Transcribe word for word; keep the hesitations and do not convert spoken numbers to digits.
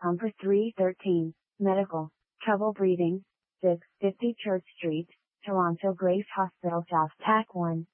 Number three thirteen, Medical, Trouble Breathing, six fifty Church Street, Toronto Grace Hospital South Tac one.